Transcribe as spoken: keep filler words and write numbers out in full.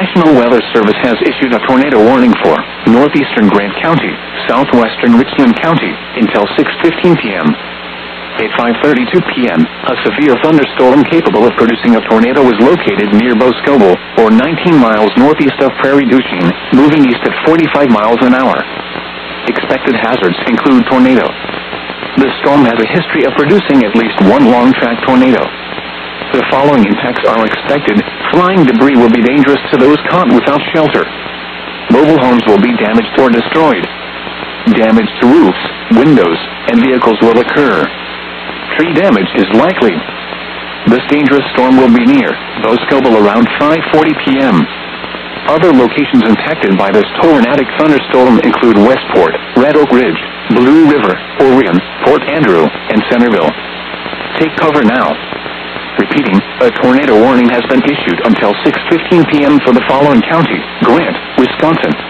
National Weather Service has issued a tornado warning for northeastern Grant County, southwestern Richland County, until six fifteen p m At five thirty-two p m, a severe thunderstorm capable of producing a tornado was located near Boscobel, or nineteen miles northeast of Prairie du Chien, moving east at forty-five miles an hour. Expected hazards include tornado. The storm has a history of producing at least one long-track tornado. The following impacts are expected. Flying debris will be dangerous to those caught without shelter. Mobile homes will be damaged or destroyed. Damage to roofs, windows, and vehicles will occur. Tree damage is likely. This dangerous storm will be near Boscobel around five forty p m Other locations impacted by this tornadic thunderstorm include Westport, Red Oak Ridge, Blue River, Orion, Port Andrew, and Centerville. Take cover now. Repeating, a tornado warning has been issued until six fifteen p m for the following counties: Grant, Wisconsin,